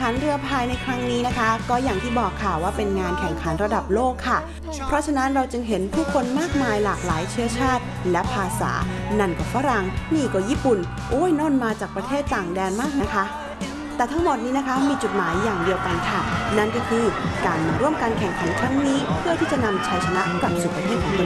ขันเรือพายในครั้งนี้นะคะก็อย่างที่บอกค่ะว่าเป็นงานแข่งขันระดับโลกค่ะเพราะฉะนั้นเราจึงเห็นผู้คนมากมายหลากหลายเชื้อชาติและภาษานั่นก็ฝรั่งนี่ก็ญี่ปุ่นโอ้ยนั่นมาจากประเทศต่างแดนมากนะคะแต่ทั้งหมดนี้นะคะมีจุดหมายอย่างเดียวกันค่ะนั่นก็คือการมาร่วมการแข่งขันครั้งนี้เพื่อที่จะนำชัยชนะกลับสู่ประเทศของตน